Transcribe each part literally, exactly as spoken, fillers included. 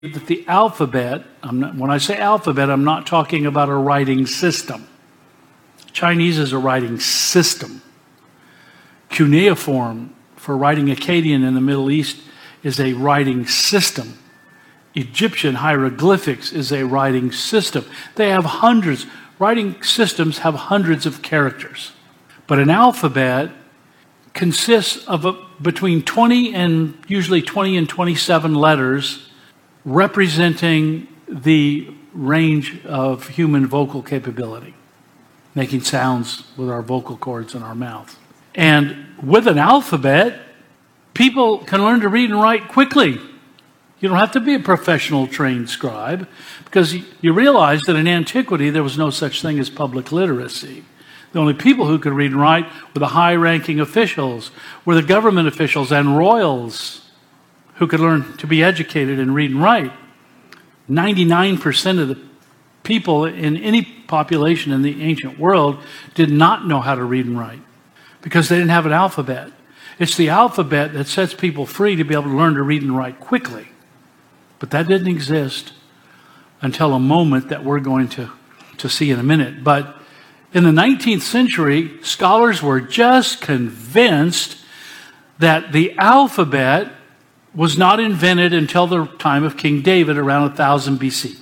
that the alphabet, I'm not, when I say alphabet, I'm not talking about a writing system. Chinese is a writing system. Cuneiform, for writing Akkadian in the Middle East, is a writing system. Egyptian hieroglyphics is a writing system. They have hundreds. Writing systems have hundreds of characters. But an alphabet consists of a, between twenty and usually twenty and twenty-seven letters representing the range of human vocal capability, making sounds with our vocal cords in our mouth. And with an alphabet, people can learn to read and write quickly. You don't have to be a professional trained scribe, because you realize that in antiquity there was no such thing as public literacy. The only people who could read and write were the high-ranking officials, were the government officials and royals who could learn to be educated and read and write. ninety-nine percent of the people in any population in the ancient world did not know how to read and write because they didn't have an alphabet. It's the alphabet that sets people free to be able to learn to read and write quickly. But that didn't exist until a moment that we're going to, to see in a minute. But in the nineteenth century, scholars were just convinced that the alphabet was not invented until the time of King David around one thousand B C.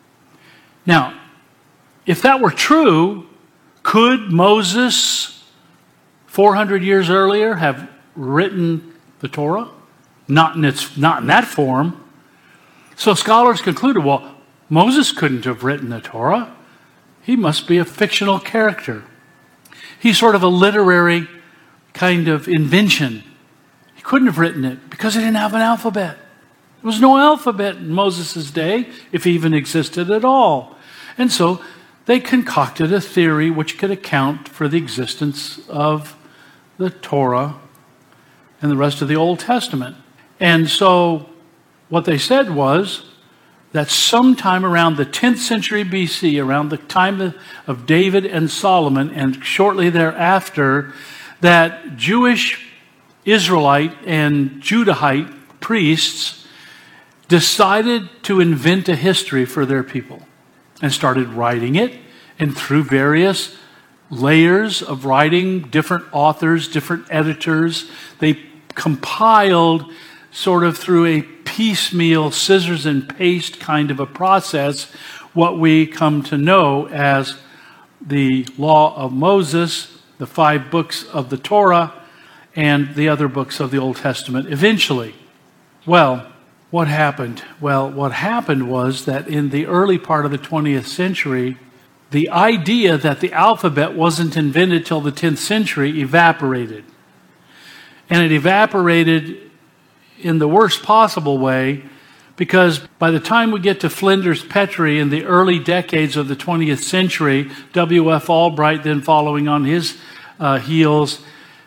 Now, if that were true, could Moses, four hundred years earlier, have written the Torah? Not in, its, not in that form. So scholars concluded, well, Moses couldn't have written the Torah. He must be a fictional character. He's sort of a literary kind of invention. He couldn't have written it because he didn't have an alphabet. There was no alphabet in Moses' day, if he even existed at all. And so they concocted a theory which could account for the existence of the Torah and the rest of the Old Testament. And so what they said was that sometime around the tenth century B C, around the time of David and Solomon, and shortly thereafter, that Jewish, Israelite, and Judahite priests decided to invent a history for their people and started writing it, and through various layers of writing, different authors, different editors, they compiled sort of through a piecemeal, scissors and paste kind of a process, what we come to know as the Law of Moses, the five books of the Torah, and the other books of the Old Testament eventually. Well, what happened? Well, what happened was that in the early part of the twentieth century, the idea that the alphabet wasn't invented till the tenth century evaporated. And it evaporated in the worst possible way, because by the time we get to Flinders Petrie in the early decades of the twentieth century, W F Albright then following on his uh, heels,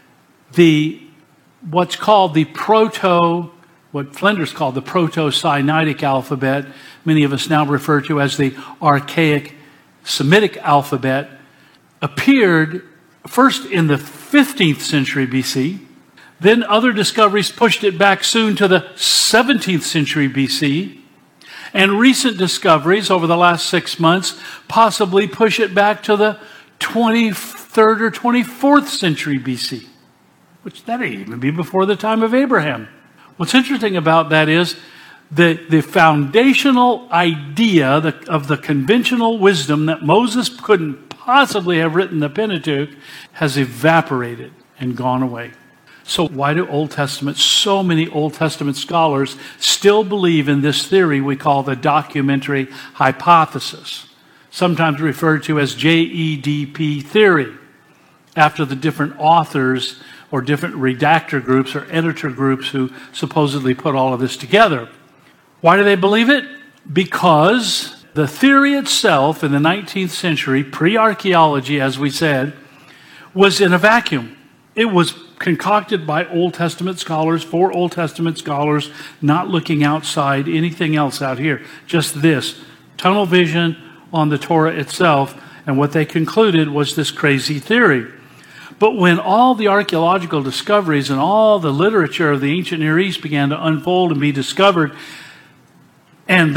the what's called the proto, what Flinders called the Proto-Sinaitic alphabet, many of us now refer to as the archaic Semitic alphabet, appeared first in the fifteenth century B C. Then other discoveries pushed it back soon to the seventeenth century B C. And recent discoveries over the last six months possibly push it back to the twenty-third or twenty-fourth century B C, which that may even be before the time of Abraham. What's interesting about that is the, the foundational idea of the conventional wisdom that Moses couldn't possibly have written the Pentateuch has evaporated and gone away. So why do Old Testament, so many Old Testament scholars still believe in this theory we call the documentary hypothesis, sometimes referred to as J E D P theory, after the different authors or different redactor groups or editor groups who supposedly put all of this together? Why do they believe it? Because the theory itself in the nineteenth century, pre-archaeology as we said, was in a vacuum. It was concocted by Old Testament scholars, for Old Testament scholars, not looking outside anything else out here. Just this, tunnel vision on the Torah itself, and what they concluded was this crazy theory. But when all the archaeological discoveries and all the literature of the ancient Near East began to unfold and be discovered, And